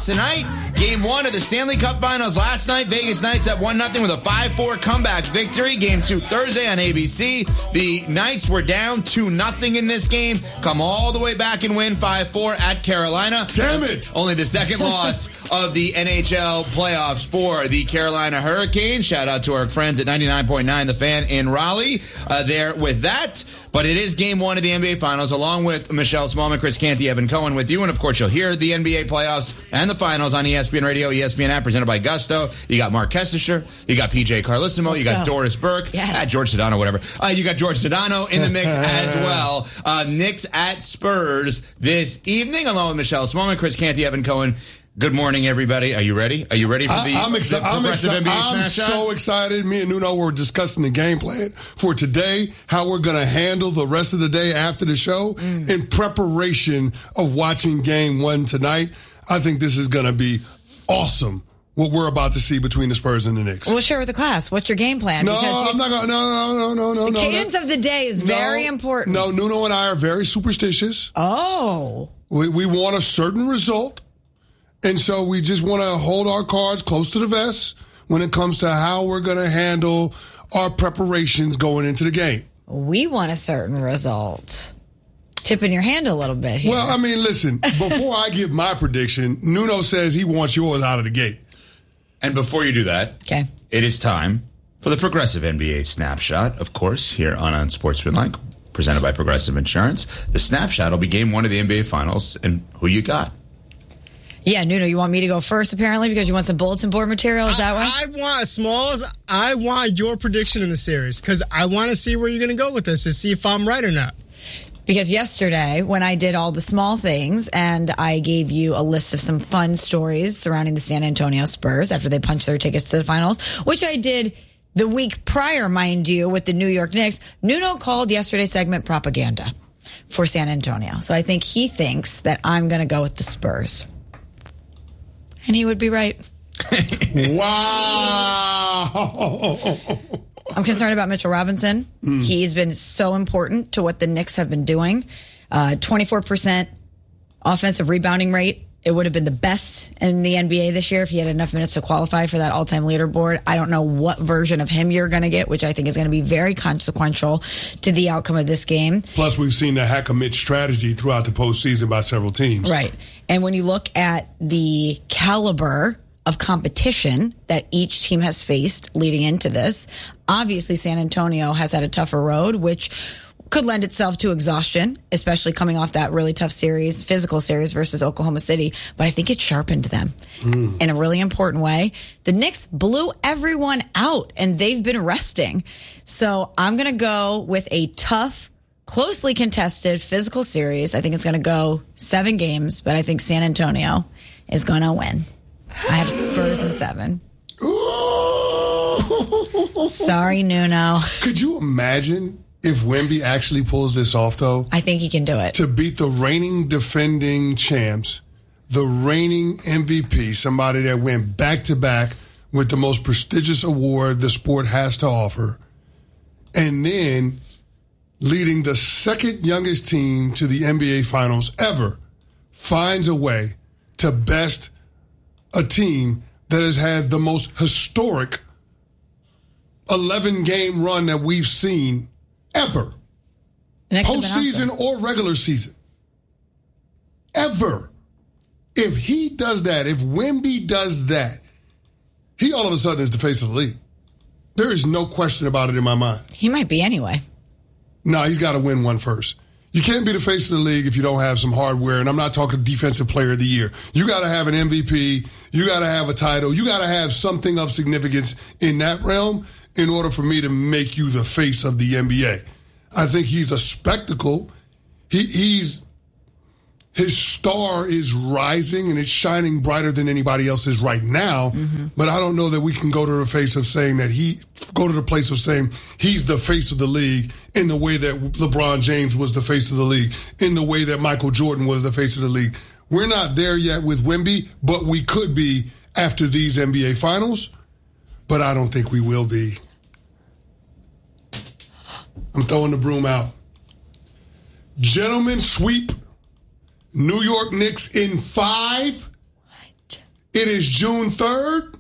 tonight. Game 1 of the Stanley Cup Finals last night. Vegas Knights up 1-0 with a 5-4 comeback victory. Game 2 Thursday on ABC. The Knights were down 2-0 in this game. Come all the way back and win 5-4 at Carolina. Damn it! Only the second loss of the NHL playoffs for the Carolina Hurricanes. Shout out to our friends at 99.9 The Fan in Raleigh there with that. But it is Game 1 of the NBA Finals, along with Michelle Smallman, Chris Canty, Evan Cohen with you. And, of course, you'll hear the NBA playoffs and the Finals on ESPN Radio, ESPN app, presented by Gusto. You got Mark Kessisher. You got PJ Carlissimo. You got Doris Burke. Yes. George Sedano, whatever. You got George Sedano in the mix as well. Knicks at Spurs this evening, along with Michelle Smallman, Chris Canty, Evan Cohen. Good morning, everybody. Are you ready? Are you ready for the progressive NBA I'm snapshot? so excited. Me and Nuno were discussing the game plan for today, how we're going to handle the rest of the day after the show in preparation of watching Game 1 tonight. I think this is going to be awesome, what we're about to see between the Spurs and the Knicks. We'll share with the class. What's your game plan? No, I'm not going to. No. The cadence of the day is very important. No, Nuno and I are very superstitious. Oh. We want a certain result. And so we just want to hold our cards close to the vest when it comes to how we're going to handle our preparations going into the game. We want a certain result. Tipping your hand a little bit here. Well, I mean, listen, before I give my prediction, Nuno says he wants yours out of the gate. And before you do that, okay, it is time for the Progressive NBA Snapshot, of course, here on Unsportsmanlike, presented by Progressive Insurance. The Snapshot will be Game 1 of the NBA Finals, and who you got? Yeah, Nuno, you want me to go first, apparently, because you want some bulletin board material? Is that why? I want, Smalls, I want your prediction in the series, because I want to see where you're going to go with this to see if I'm right or not. Because yesterday, when I did all the small things and I gave you a list of some fun stories surrounding the San Antonio Spurs after they punched their tickets to the finals, which I did the week prior, mind you, with the New York Knicks, Nuno called yesterday's segment propaganda for San Antonio. So I think he thinks that I'm going to go with the Spurs. And he would be right. Wow. I'm concerned about Mitchell Robinson. He's been so important to what the Knicks have been doing. 24% offensive rebounding rate. It would have been the best in the NBA this year if he had enough minutes to qualify for that all-time leaderboard. I don't know what version of him you're going to get, which I think is going to be very consequential to the outcome of this game. Plus, we've seen the hack-a-Mitch strategy throughout the postseason by several teams. Right. And when you look at the caliber of competition that each team has faced leading into this, obviously San Antonio has had a tougher road, which could lend itself to exhaustion, especially coming off that really tough series, physical series versus Oklahoma City. But I think it sharpened them in a really important way. The Knicks blew everyone out, and they've been resting. So I'm going to go with a tough, closely contested physical series. I think it's going to go 7 games, but I think San Antonio is going to win. I have Spurs in 7. Sorry, Nuno. Could you imagine if Wemby actually pulls this off, though? I think he can do it. To beat the reigning defending champs, the reigning MVP, somebody that went back-to-back with the most prestigious award the sport has to offer, and then leading the second youngest team to the NBA Finals ever, finds a way to best a team that has had the most historic 11-game run that we've seen ever. Postseason or regular season. Ever. If he does that, if Wemby does that, he all of a sudden is the face of the league. There is no question about it in my mind. He might be anyway. No, he's got to win one first. You can't be the face of the league if you don't have some hardware, and I'm not talking defensive player of the year. You got to have an MVP. You got to have a title. You got to have something of significance in that realm in order for me to make you the face of the NBA. I think he's a spectacle. His star is rising, and it's shining brighter than anybody else's right now. Mm-hmm. But I don't know that we can go to the place of saying he's the face of the league in the way that LeBron James was the face of the league, in the way that Michael Jordan was the face of the league. We're not there yet with Wemby, but we could be after these NBA Finals. But I don't think we will be. I'm throwing the broom out. Gentlemen sweep. New York Knicks in 5. What? It is June 3rd.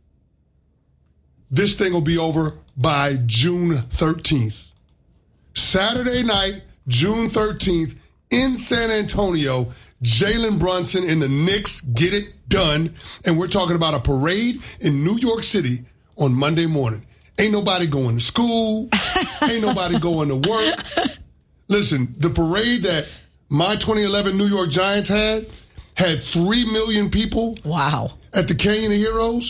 This thing will be over by June 13th. Saturday night, June 13th, in San Antonio, Jalen Brunson and the Knicks get it done. And we're talking about a parade in New York City on Monday morning. Ain't nobody going to school. Ain't nobody going to work. Listen, the parade that my 2011 New York Giants had 3 million people. Wow. At the Canyon of Heroes.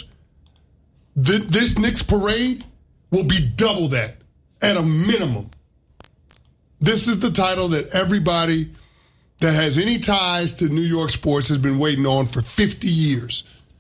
This Knicks parade will be double that at a minimum. This is the title that everybody that has any ties to New York sports has been waiting on for 50 years.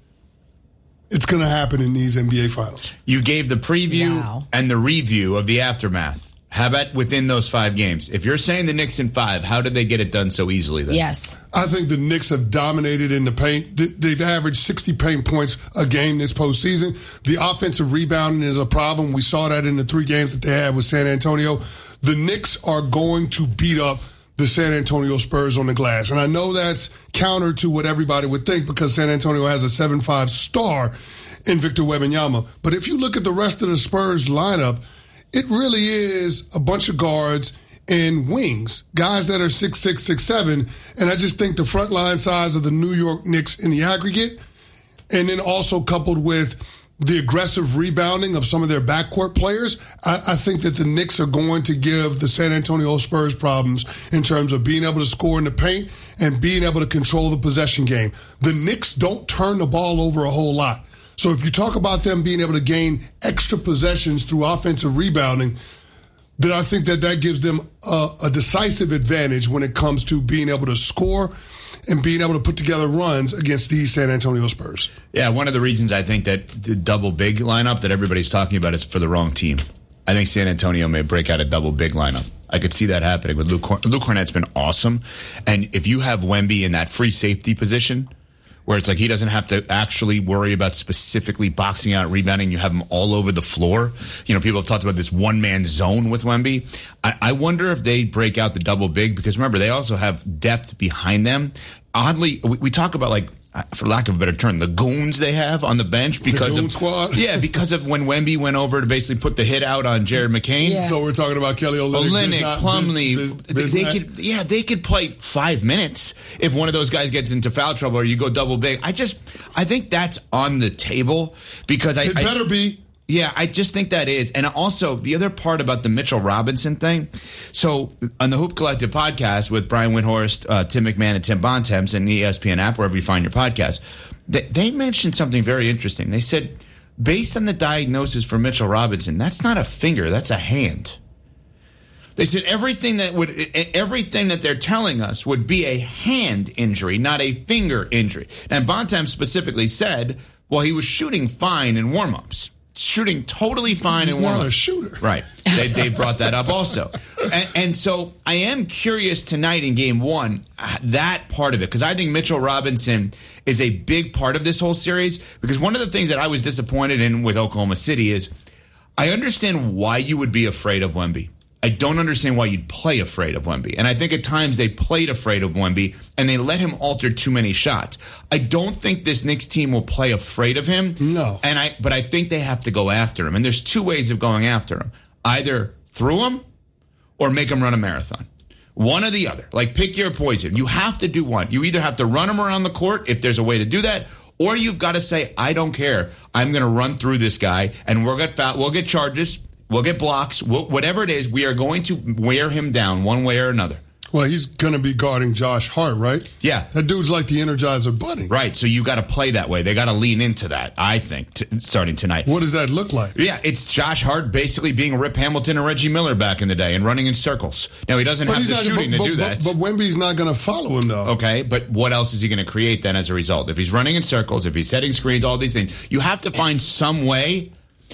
It's going to happen in these NBA finals. You gave the preview and the review of the aftermath. How about within those 5 games? If you're saying the Knicks in 5, how did they get it done so easily then? Yes. I think the Knicks have dominated in the paint. They've averaged 60 paint points a game this postseason. The offensive rebounding is a problem. We saw that in the 3 games that they had with San Antonio. The Knicks are going to beat up the San Antonio Spurs on the glass. And I know that's counter to what everybody would think because San Antonio has a 7'5" star in Victor Wembanyama. But if you look at the rest of the Spurs lineup, it really is a bunch of guards and wings, guys that are 6'6", 6'7", and I just think the front line size of the New York Knicks in the aggregate, and then also coupled with the aggressive rebounding of some of their backcourt players, I think that the Knicks are going to give the San Antonio Spurs problems in terms of being able to score in the paint and being able to control the possession game. The Knicks don't turn the ball over a whole lot. So if you talk about them being able to gain extra possessions through offensive rebounding, then I think that gives them a decisive advantage when it comes to being able to score and being able to put together runs against these San Antonio Spurs. Yeah, one of the reasons I think that the double big lineup that everybody's talking about is for the wrong team. I think San Antonio may break out a double big lineup. I could see that happening with Luke Kornet's been awesome. And if you have Wemby in that free safety position, where it's like he doesn't have to actually worry about specifically boxing out, rebounding. You have him all over the floor. You know, people have talked about this one-man zone with Wemby. I wonder if they break out the double big because, remember, they also have depth behind them. Oddly, we talk about, like, for lack of a better term, the goons they have on the bench because the goon squad? Yeah, because of when Wemby went over to basically put the hit out on Jared McCain. Yeah. So we're talking about Kelly Olynyk, Plumlee. They could play 5 minutes if one of those guys gets into foul trouble or you go double big. I think that's on the table because it better be. Yeah, I just think that is. And also, the other part about the Mitchell Robinson thing. So, on the Hoop Collective podcast with Brian Windhorst, Tim McMahon, and Tim Bontemps, and the ESPN app, wherever you find your podcast, they mentioned something very interesting. They said, based on the diagnosis for Mitchell Robinson, that's not a finger, that's a hand. They said everything that they're telling us would be a hand injury, not a finger injury. And Bontemps specifically said, well, he was shooting fine in warm-ups. Shooting totally fine and warm. He's not a shooter. Right. They brought that up also. And so I am curious tonight in game 1, that part of it, because I think Mitchell Robinson is a big part of this whole series, because one of the things that I was disappointed in with Oklahoma City is I understand why you would be afraid of Wemby. I don't understand why you'd play afraid of Wemby. And I think at times they played afraid of Wemby and they let him alter too many shots. I don't think this Knicks team will play afraid of him. No. But I think they have to go after him. And there's 2 ways of going after him. Either through him or make him run a marathon. One or the other. Like, pick your poison. You have to do one. You either have to run him around the court if there's a way to do that, or you've got to say, I don't care. I'm going to run through this guy and we'll get charges. We'll get blocks. Whatever it is, we are going to wear him down one way or another. Well, he's going to be guarding Josh Hart, right? Yeah. That dude's like the Energizer Bunny. Right, so you got to play that way. They got to lean into that, I think, starting tonight. What does that look like? Yeah, it's Josh Hart basically being Rip Hamilton and Reggie Miller back in the day and running in circles. Now, he doesn't have the shooting to do that. But Wemby's not going to follow him, though. Okay, but what else is he going to create then as a result? If he's running in circles, if he's setting screens, all these things, you have to find some way.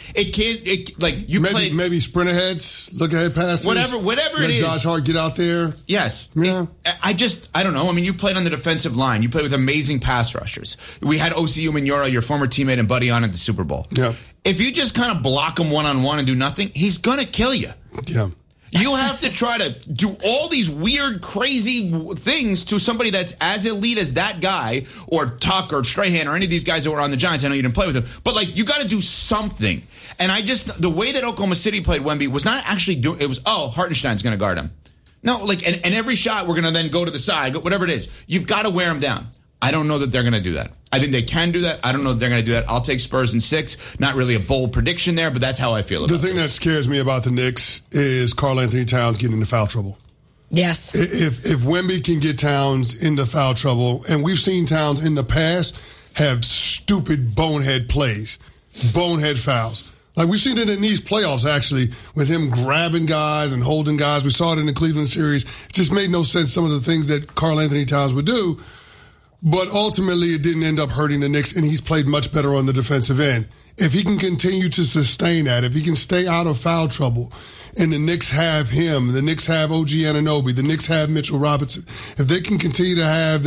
Maybe sprint aheads, look ahead passes. Whatever let it is. Josh Hart get out there. Yes. Yeah. I don't know. I mean, you played on the defensive line. You played with amazing pass rushers. We had Osi Umenyiora, your former teammate and buddy, on at the Super Bowl. Yeah. If you just kind of block him one-on-one and do nothing, he's going to kill you. Yeah. You have to try to do all these weird, crazy things to somebody that's as elite as that guy, or Tuck or Strahan or any of these guys that were on the Giants. I know you didn't play with them, but like, you got to do something. And the way that Oklahoma City played Wemby was not actually doing. It was, Hartenstein's going to guard him. No, like, and every shot we're going to then go to the side, whatever it is. You've got to wear him down. I don't know that they're going to do that. I think they can do that. I don't know that they're going to do that. I'll take Spurs in 6. Not really a bold prediction there, but that's how I feel about it. The thing that scares me about the Knicks is Karl-Anthony Towns getting into foul trouble. Yes. If Wemby can get Towns into foul trouble, and we've seen Towns in the past have stupid bonehead plays, bonehead fouls. Like, we've seen it in these playoffs, actually, with him grabbing guys and holding guys. We saw it in the Cleveland series. It just made no sense, some of the things that Karl-Anthony Towns would do. But ultimately, it didn't end up hurting the Knicks, and he's played much better on the defensive end. If he can continue to sustain that, if he can stay out of foul trouble, and the Knicks have him, the Knicks have OG Anunoby, the Knicks have Mitchell Robinson, if they can continue to have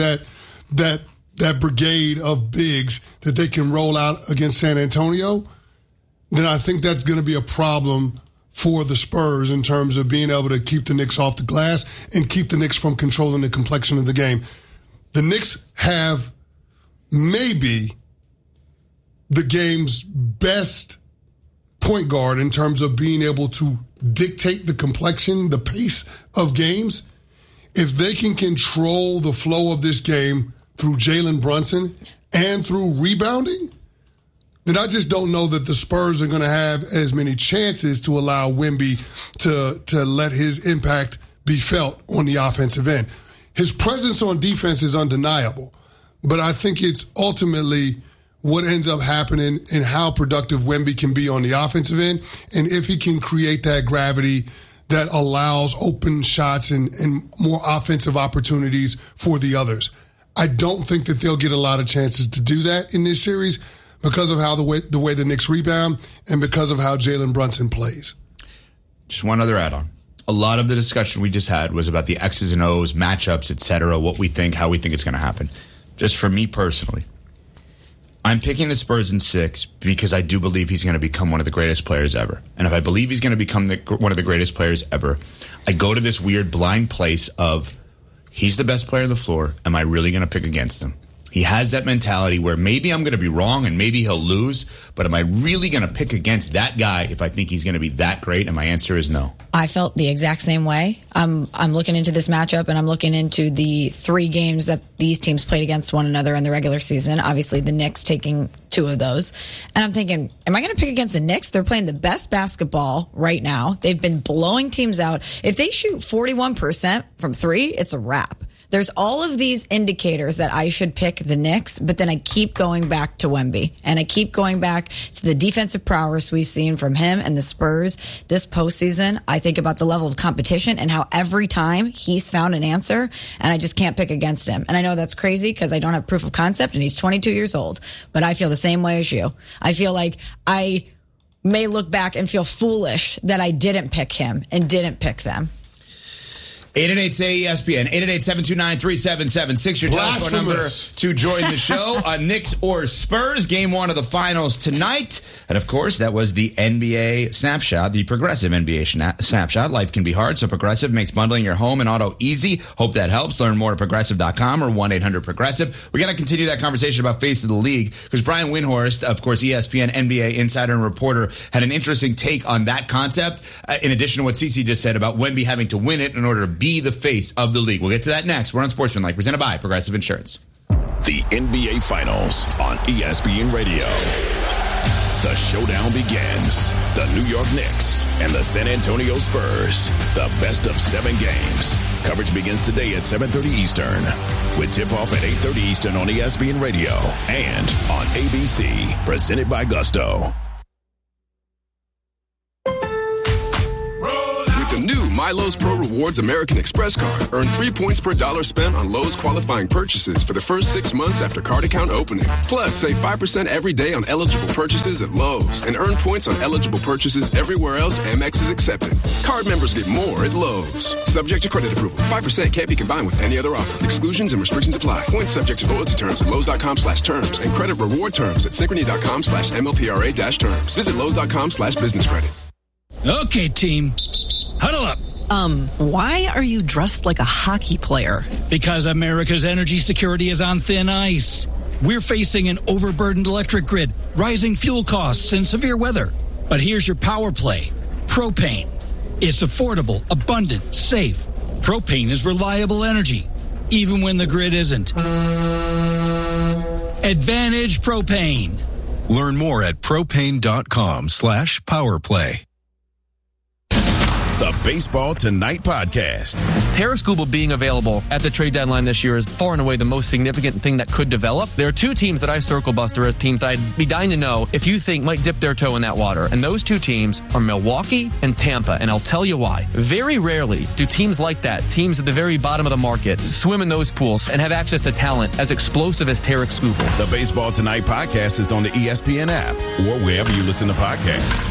that brigade of bigs that they can roll out against San Antonio, then I think that's going to be a problem for the Spurs in terms of being able to keep the Knicks off the glass and keep the Knicks from controlling the complexion of the game. The Knicks have maybe the game's best point guard in terms of being able to dictate the complexion, the pace of games. If they can control the flow of this game through Jalen Brunson and through rebounding, then I just don't know that the Spurs are going to have as many chances to allow Wemby to let his impact be felt on the offensive end. His presence on defense is undeniable, but I think it's ultimately what ends up happening and how productive Wemby can be on the offensive end, and if he can create that gravity that allows open shots and more offensive opportunities for the others. I don't think that they'll get a lot of chances to do that in this series because of how the way the Knicks rebound and because of how Jalen Brunson plays. Just one other add-on. A lot of the discussion we just had was about the X's and O's, matchups, etc., what we think, how we think it's going to happen. Just for me personally, I'm picking the Spurs in 6 because I do believe he's going to become one of the greatest players ever. And if I believe he's going to become one of the greatest players ever, I go to this weird blind place of, he's the best player on the floor. Am I really going to pick against him? He has that mentality where maybe I'm going to be wrong and maybe he'll lose, but am I really going to pick against that guy if I think he's going to be that great? And my answer is no. I felt the exact same way. I'm looking into this matchup, and I'm looking into the 3 games that these teams played against one another in the regular season. Obviously, the Knicks taking 2 of those. And I'm thinking, am I going to pick against the Knicks? They're playing the best basketball right now. They've been blowing teams out. If they shoot 41% from 3, it's a wrap. There's all of these indicators that I should pick the Knicks, but then I keep going back to Wemby, and I keep going back to the defensive prowess we've seen from him and the Spurs this postseason. I think about the level of competition and how every time he's found an answer, and I just can't pick against him. And I know that's crazy because I don't have proof of concept, and he's 22 years old, but I feel the same way as you. I feel like I may look back and feel foolish that I didn't pick him and didn't pick them. 888-SAY-ESPN, 888-729-3776, your telephone number to join the show on Knicks or Spurs, game 1 of the finals tonight. And, of course, that was the NBA Snapshot, the Progressive NBA Snapshot. Life can be hard, so Progressive makes bundling your home and auto easy. Hope that helps. Learn more at Progressive.com or 1-800-PROGRESSIVE. We got to continue that conversation about face of the league because Brian Windhorst, of course, ESPN NBA insider and reporter, had an interesting take on that concept, in addition to what Cece just said about Wemby having to win it in order to be the face of the league. We'll get to that next. We're on Sportsmanlike, presented by Progressive Insurance. The NBA Finals on ESPN Radio. The showdown begins. The New York Knicks and the San Antonio Spurs. The best of 7 games. Coverage begins today at 7:30 Eastern. With tip-off at 8:30 Eastern on ESPN Radio and on ABC. Presented by Gusto. The new MyLowe's Pro Rewards American Express card. Earn 3 points per dollar spent on Lowe's qualifying purchases for the first 6 months after card account opening. Plus, save 5% every day on eligible purchases at Lowe's and earn points on eligible purchases everywhere else Amex is accepted. Card members get more at Lowe's. Subject to credit approval. 5% can't be combined with any other offer. Exclusions and restrictions apply. Points subject to loyalty terms at Lowe's.com/terms and credit reward terms at Synchrony.com/MLPRA-terms. Visit Lowe's.com/business credit. Okay, team. Huddle up. Why are you dressed like a hockey player? Because America's energy security is on thin ice. We're facing an overburdened electric grid, rising fuel costs, and severe weather. But here's your power play. Propane. It's affordable, abundant, safe. Propane is reliable energy, even when the grid isn't. Advantage Propane. Learn more at propane.com/powerplay. The Baseball Tonight Podcast. Parascuba being available at the trade deadline this year is far and away the most significant thing that could develop. There are two teams that I circle, Buster, as teams that I'd be dying to know if you think might dip their toe in that water. And those two teams are Milwaukee and Tampa. And I'll tell you why. Very rarely do teams like that, teams at the very bottom of the market, swim in those pools and have access to talent as explosive as Parascuba. The Baseball Tonight Podcast is on the ESPN app or wherever you listen to podcasts.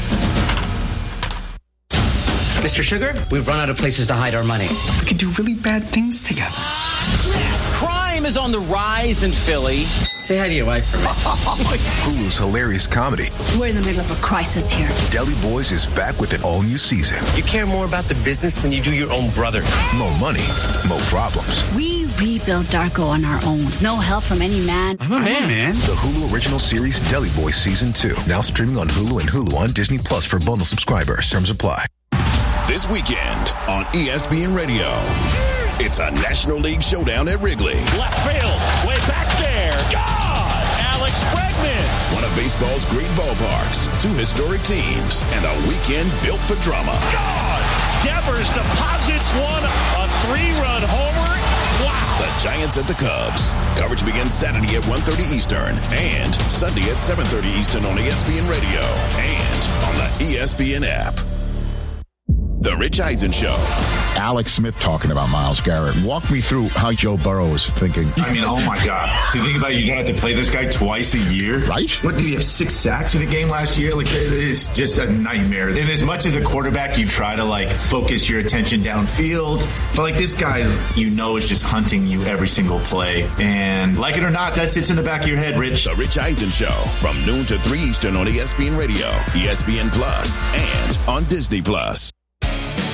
Mr. Sugar, we've run out of places to hide our money. We could do really bad things together. Crime is on the rise in Philly. Say hi to your wife for me. Hulu's hilarious comedy. We're in the middle of a crisis here. Deli Boys is back with an all-new season. You care more about the business than you do your own brother. More money, more problems. We rebuilt Darko on our own. No help from any man. I'm a man. The Hulu original series Deli Boys Season 2. Now streaming on Hulu and Hulu on Disney Plus for bundle subscribers. Terms apply. This weekend on ESPN Radio, it's a National League showdown at Wrigley. Left field, way back there. God! Alex Bregman. One of baseball's great ballparks, two historic teams, and a weekend built for drama. God! Devers deposits one, a 3-run homer. Wow! The Giants at the Cubs. Coverage begins Saturday at 1:30 Eastern and Sunday at 7:30 Eastern on ESPN Radio and on the ESPN app. The Rich Eisen Show. Alex Smith talking about Myles Garrett. Walk me through how Joe Burrow is thinking. I mean, oh my God. To think about it, you don't have to play this guy twice a year. Right? What, did he have 6 sacks in a game last year? Like, it's just a nightmare. And as much as a quarterback, you try to, like, focus your attention downfield. But, like, this guy, you know, is just hunting you every single play. And, like it or not, that sits in the back of your head, Rich. The Rich Eisen Show from noon to 3 Eastern on ESPN Radio, ESPN Plus, and on Disney Plus.